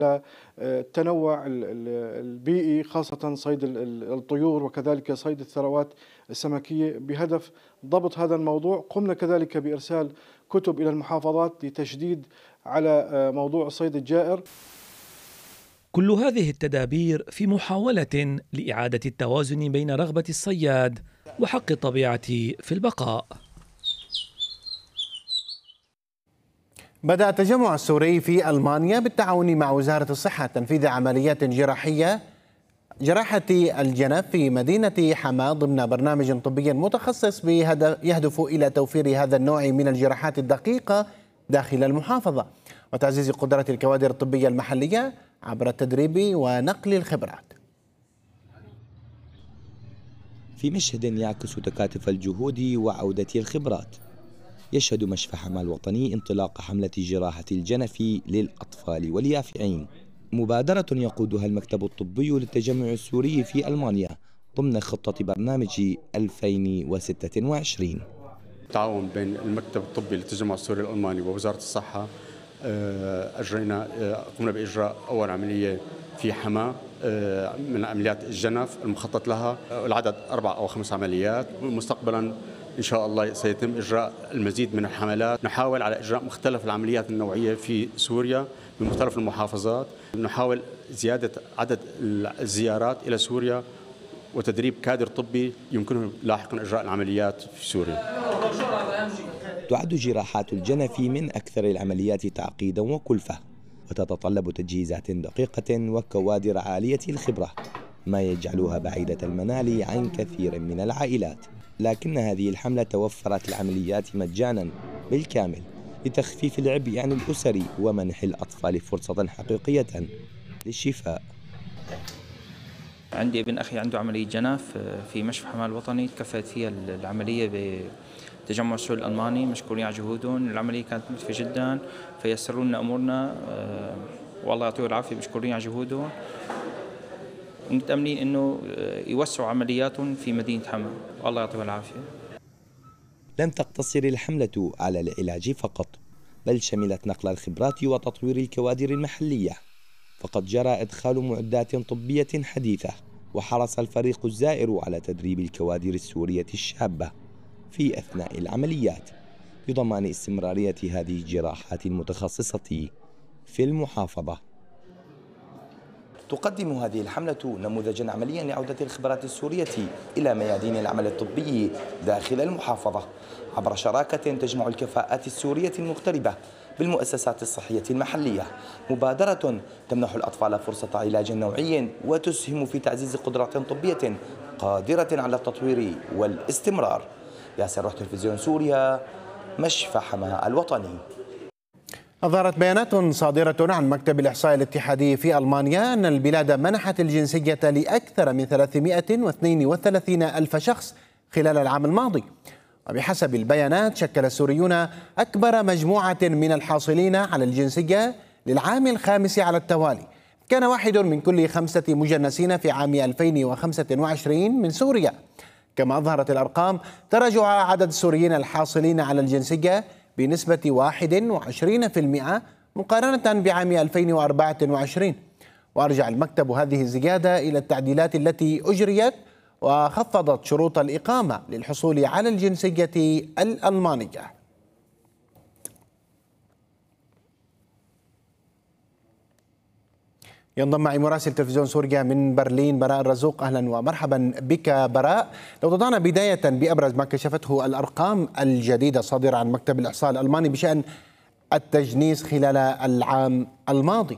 التنوع البيئي، خاصة صيد الطيور وكذلك صيد الثروات السمكية. بهدف ضبط هذا الموضوع قمنا كذلك بإرسال كتب إلى المحافظات لتشديد على موضوع الصيد الجائر. كل هذه التدابير في محاولة لإعادة التوازن بين رغبة الصياد وحق الطبيعة في البقاء. بدأ التجمع السوري في ألمانيا بالتعاون مع وزارة الصحة تنفيذ عمليات جراحة الجنب في مدينة حماة ضمن برنامج طبي متخصص يهدف إلى توفير هذا النوع من الجراحات الدقيقة داخل المحافظة وتعزيز قدرة الكوادر الطبية المحلية عبر التدريب ونقل الخبرات. في مشهد يعكس تكاتف الجهود وعودة الخبرات، يشهد مشفى حماة الوطني انطلاق حملة جراحة الجنف للأطفال واليافعين، مبادرة يقودها المكتب الطبي للتجمع السوري في ألمانيا ضمن خطة برنامج 2026. تعاون بين المكتب الطبي للتجمع السوري الألماني ووزارة الصحة قمنا بإجراء أول عملية في حماة من عمليات الجنف المخطط لها، العدد 4 أو 5 عمليات. مستقبلا إن شاء الله سيتم إجراء المزيد من الحملات. نحاول على إجراء مختلف العمليات النوعية في سوريا بمختلف المحافظات. نحاول زيادة عدد الزيارات إلى سوريا وتدريب كادر طبي يمكنه لاحقا إجراء العمليات في سوريا. تعد جراحات الجنف من أكثر العمليات تعقيدا وكلفة، وتتطلب تجهيزات دقيقة وكوادر عالية الخبرة، ما يجعلها بعيدة المنال عن كثير من العائلات. لكن هذه الحملة توفرت العمليات مجانا بالكامل لتخفيف العبء عن الأسر ومنح الأطفال فرصة حقيقية للشفاء. عندي ابن أخي عنده عملية جنف في مشفى حماة الوطني، تكفلت فيها العملية بتجمع السوري الألماني، مشكورين على جهودهم. العملية كانت مكلفة جدا فيسروا لنا أمورنا، والله يعطيهم العافية، مشكورين على جهودهم، ومتأملين إنه يوسعوا عملياتهم في مدينة حماة، والله يعطيهم العافية. لم تقتصر الحملة على العلاج فقط، بل شملت نقل الخبرات وتطوير الكوادر المحلية، فقد جرى إدخال معدات طبية حديثة، وحرص الفريق الزائر على تدريب الكوادر السورية الشابة في أثناء العمليات بضمان استمرارية هذه الجراحات المتخصصة في المحافظة. تقدم هذه الحملة نموذجا عمليا لعودة الخبرات السورية إلى ميادين العمل الطبي داخل المحافظة عبر شراكة تجمع الكفاءات السورية المغتربة بالمؤسسات الصحية المحلية، مبادرة تمنح الأطفال فرصة علاج نوعي وتسهم في تعزيز قدرات طبية قادرة على التطوير والاستمرار. ياسر روح، تلفزيون سوريا، مشفى حماة الوطني. أظهرت بيانات صادرة عن مكتب الإحصاء الاتحادي في ألمانيا أن البلاد منحت الجنسية لأكثر من 332 ألف شخص خلال العام الماضي. وبحسب البيانات شكل السوريون أكبر مجموعة من الحاصلين على الجنسية للعام الخامس على التوالي. كان واحد من كل 5 مجنسين في عام 2025 من سوريا. كما أظهرت الأرقام تراجع عدد السوريين الحاصلين على الجنسية بنسبة 21% مقارنة بعام 2024. وأرجع المكتب هذه الزيادة إلى التعديلات التي أجريت وخفضت شروط الإقامة للحصول على الجنسية الألمانية. ينضم معي مراسل تلفزيون سوريا من برلين براء الرزوق. أهلا ومرحبا بك براء. لو تضعنا بداية بأبرز ما كشفته الأرقام الجديدة صادرة عن مكتب الإحصاء الألماني بشأن التجنيس خلال العام الماضي.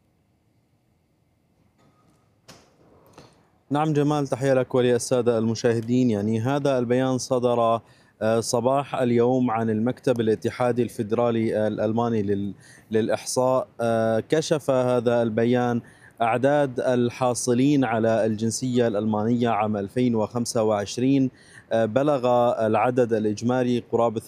نعم جمال، تحية لك وللسادة المشاهدين. يعني هذا البيان صدر صباح اليوم عن المكتب الاتحادي الفيدرالي الألماني للإحصاء. كشف هذا البيان أعداد الحاصلين على الجنسية الألمانية عام 2025 بلغ العدد الإجمالي قرابة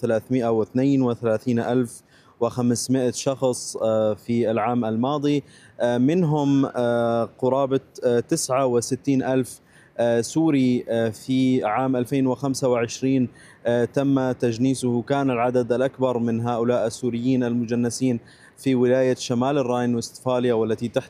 332,500 شخص في العام الماضي، منهم قرابة 69,000 سوري في عام 2025 تم تجنيسه. كان العدد الأكبر من هؤلاء السوريين المجنسين في ولاية شمال الراين وستفاليا والتي